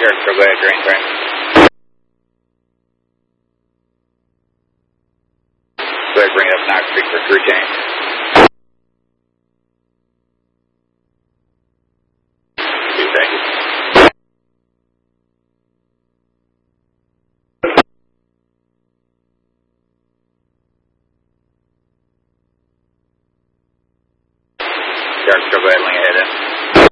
Go ahead, green train. Go ahead, bring it up Knox Creek for crew change. Thank you. Go ahead, link ahead in.